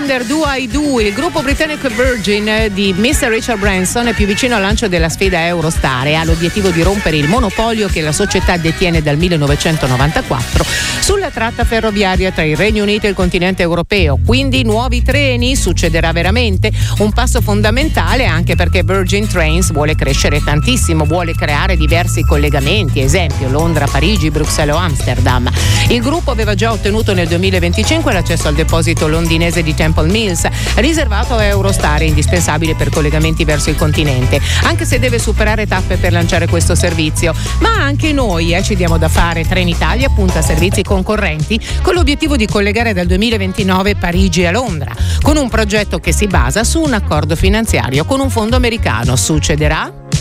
Wonder, Do I Do. Il gruppo britannico Virgin di Mr. Richard Branson è più vicino al lancio della sfida Eurostar e ha l'obiettivo di rompere il monopolio che la società detiene dal 1994 sulla tratta ferroviaria tra il Regno Unito e il continente europeo. Quindi nuovi treni? Succederà veramente? Un passo fondamentale, anche perché Virgin Trains vuole crescere tantissimo, vuole creare diversi collegamenti, esempio Londra, Parigi, Bruxelles o Amsterdam. Il gruppo aveva già ottenuto nel 2025 l'accesso al deposito londinese di Temple Mills, riservato a Eurostar, indispensabile per collegamenti verso il continente, anche se deve superare tappe per lanciare questo servizio. Ma anche noi ci diamo da fare. Trenitalia punta a servizi concorrenti con l'obiettivo di collegare dal 2029 Parigi a Londra, con un progetto che si basa su un accordo finanziario con un fondo americano. Succederà?